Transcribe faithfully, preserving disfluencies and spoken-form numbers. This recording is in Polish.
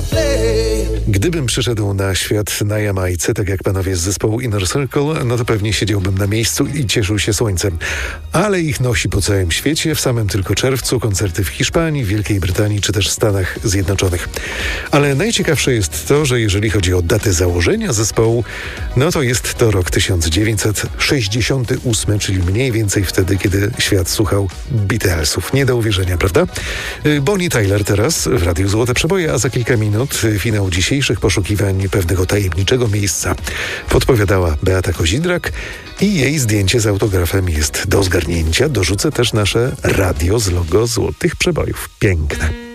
Gdybym przyszedł na świat na Jamajce, tak jak panowie z zespołu Inner Circle, no to pewnie siedziałbym na miejscu i cieszył się słońcem. Ale ich nosi po całym świecie, w samym tylko czerwcu koncerty w Hiszpanii, Wielkiej Brytanii czy też Stanach Zjednoczonych. Ale najciekawsze jest to, że jeżeli chodzi o datę założenia zespołu, no to jest to rok tysiąc dziewięćset sześćdziesiąty ósmy, czyli mniej więcej wtedy, kiedy świat słuchał Beatlesów. Nie do uwierzenia, prawda? Bonnie Tyler teraz w Radiu Złote Przeboje, a za kilka minut finał dzisiejszych poszukiwań pewnego tajemniczego miejsca. Podpowiadała Beata Kozidrak i jej zdjęcie z autografem jest do zgarnięcia. Dorzucę też nasze radio z logo Złotych Przebojów. Piękne.